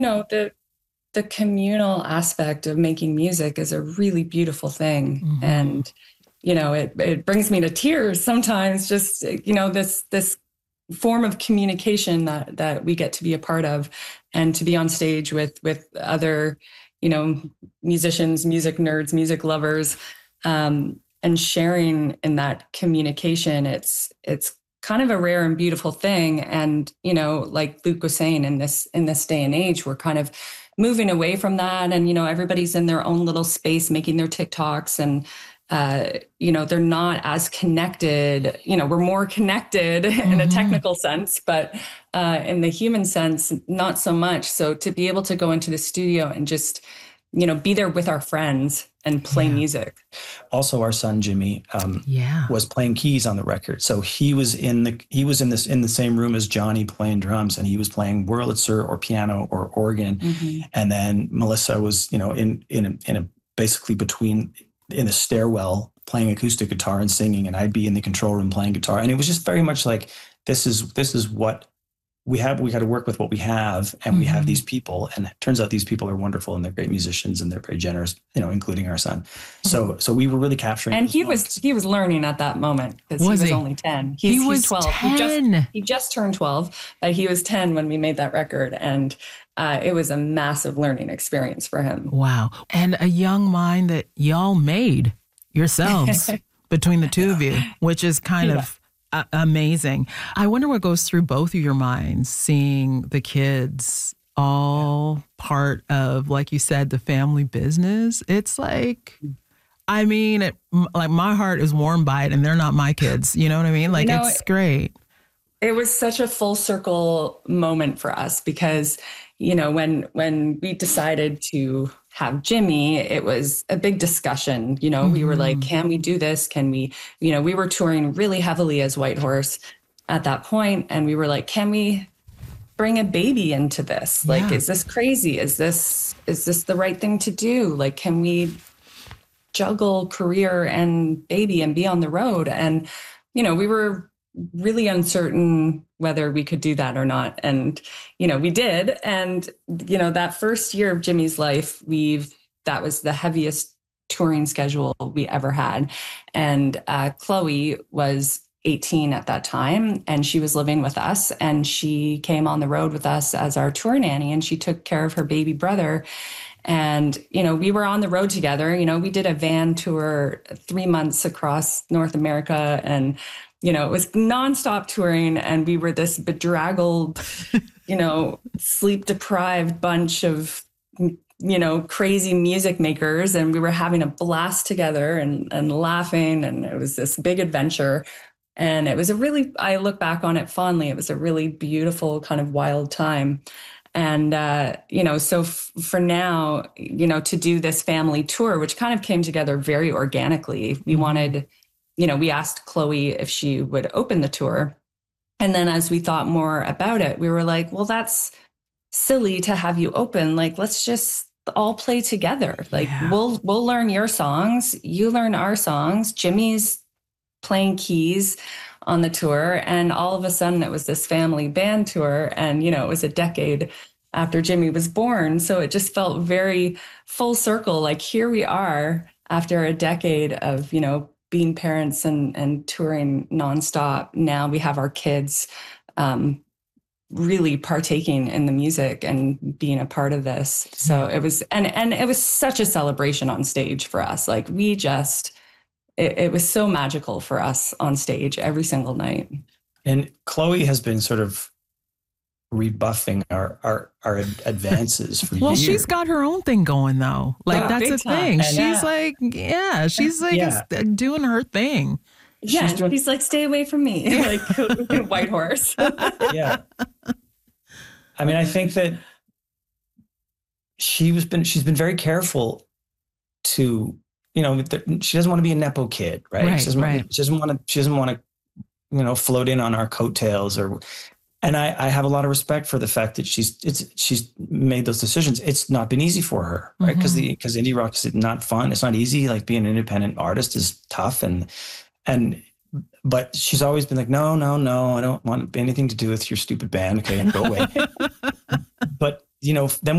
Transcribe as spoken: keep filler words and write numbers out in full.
know, the the communal aspect of making music is a really beautiful thing. Mm-hmm. And, you know, it it brings me to tears sometimes, just, you know, this this form of communication that that we get to be a part of, and to be on stage with with other, you know, musicians, music nerds, music lovers, um, and sharing in that communication. It's it's kind of a rare and beautiful thing. And, you know, like Luke was saying, in this in this day and age, we're kind of moving away from that. And, you know, everybody's in their own little space making their TikToks, and uh, you know, they're not as connected. You know, we're more connected mm-hmm. in a technical sense, but uh, in the human sense, not so much. So to be able to go into the studio and just, you know, be there with our friends and play yeah. music. Also, our son Jimmy um, yeah. was playing keys on the record, so he was in the he was in this in the same room as Johnny playing drums, and he was playing Wurlitzer or piano or organ, mm-hmm. and then Melissa was, you know, in in a, in a basically between in a stairwell playing acoustic guitar and singing, and I'd be in the control room playing guitar, and it was just very much like this is this is what we have. We got to work with what we have, and mm-hmm. we have these people, and it turns out these people are wonderful, and they're great musicians, and they're very generous, you know, including our son. So, mm-hmm. so we were really capturing. And he moments. was he was learning at that moment, because he was he? only ten. He's, he was he's twelve. ten. He just, he just turned twelve, but he was ten when we made that record, and uh, it was a massive learning experience for him. Wow, and a young mind that y'all made yourselves between the two of you, which is kind yeah. of. Uh, amazing. I wonder what goes through both of your minds, seeing the kids all part of, like you said, the family business. It's like, I mean, it, like my heart is warmed by it, and they're not my kids. You know what I mean? Like, you know, it's great. It was such a full circle moment for us, because, you know, when when we decided to have Jimmy, it was a big discussion. You know, mm-hmm. we were like, can we do this? Can we, you know, we were touring really heavily as Whitehorse at that point, and we were like, can we bring a baby into this? Like, yeah. is this crazy? Is this, is this the right thing to do? Like, can we juggle career and baby and be on the road? And, you know, we were really uncertain whether we could do that or not. And, you know, we did. And, you know, that first year of Jimmy's life, we've, that was the heaviest touring schedule we ever had. And uh, Chloe was eighteen at that time, and she was living with us, and she came on the road with us as our tour nanny, and she took care of her baby brother. And, you know, we were on the road together. You know, we did a van tour three months across North America, and you know, it was nonstop touring, and we were this bedraggled, you know, sleep deprived bunch of, you know, crazy music makers. And we were having a blast together and, and laughing. And it was this big adventure. And it was a really, I look back on it fondly. It was a really beautiful kind of wild time. And, uh, you know, so f- for now, you know, to do this family tour, which kind of came together very organically, we wanted, you know, we asked Chloe if she would open the tour. And then as we thought more about it, we were like, well, that's silly to have you open. Like, let's just all play together. Like, yeah. we'll, we'll learn your songs. You learn our songs. Jimmy's playing keys on the tour. And all of a sudden it was this family band tour. And, you know, it was a decade after Jimmy was born. So it just felt very full circle. Like, here we are after a decade of, you know, being parents and, and touring nonstop. Now we have our kids um, really partaking in the music and being a part of this. So it was, and, and it was such a celebration on stage for us. Like, we just, it, it was so magical for us on stage every single night. And Chloe has been sort of rebuffing our our, our advances for well, years. She's got her own thing going though. Like, yeah, that's the thing. And she's yeah. like, yeah, she's like yeah. doing her thing. Yeah, she's, doing, she's like, stay away from me, like Whitehorse. Yeah. I mean, I think that she was been she's been very careful to, you know, she doesn't want to be a Nepo kid, right? right she doesn't right. want, she doesn't want to she doesn't want to, you know, float in on our coattails or. And I, I have a lot of respect for the fact that she's it's she's made those decisions. It's not been easy for her, right? Because mm-hmm. the because indie rock is not fun. It's not easy. Like, being an independent artist is tough, and and but she's always been like, no, no, no, I don't want anything to do with your stupid band. Okay, go away. But you know, then